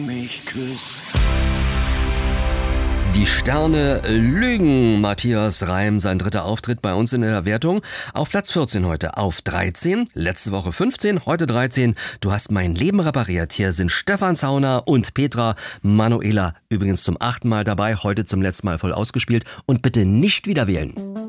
mich küsst. Die Sterne lügen. Matthias Reim, sein dritter Auftritt bei uns in der Wertung. Auf Platz 14 heute, auf 13. Letzte Woche 15, heute 13. Du hast mein Leben repariert. Hier sind Stefan Zauner und Petra Manuela. Übrigens zum 8. Mal dabei, heute zum letzten Mal voll ausgespielt. Und bitte nicht wieder wählen.